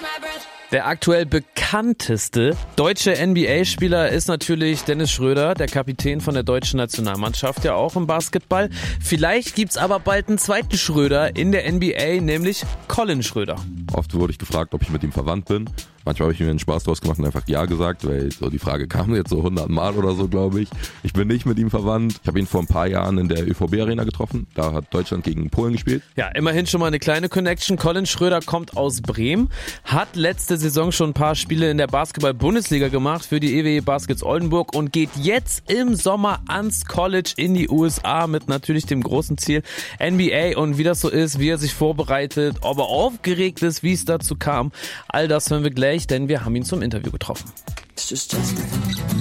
Der aktuell bekannteste deutsche NBA-Spieler ist natürlich Dennis Schröder, der Kapitän von der deutschen Nationalmannschaft, ja auch im Basketball. Vielleicht gibt's aber bald einen zweiten Schröder in der NBA, nämlich Colin Schröder. Oft wurde ich gefragt, ob ich mit ihm verwandt bin. Manchmal habe ich mir einen Spaß draus gemacht und einfach ja gesagt, weil so die Frage kam jetzt so 100 Mal oder so, glaube ich. Ich bin nicht mit ihm verwandt. Ich habe ihn vor ein paar Jahren in der ÖVB-Arena getroffen. Da hat Deutschland gegen Polen gespielt. Ja, immerhin schon mal eine kleine Connection. Colin Schröder kommt aus Bremen, hat letzte Saison schon ein paar Spiele in der Basketball-Bundesliga gemacht für die EWE Baskets Oldenburg und geht jetzt im Sommer ans College in die USA mit natürlich dem großen Ziel NBA. Und wie das so ist, wie er sich vorbereitet, ob er aufgeregt ist, wie es dazu kam, all das hören wir gleich, denn wir haben ihn zum Interview getroffen.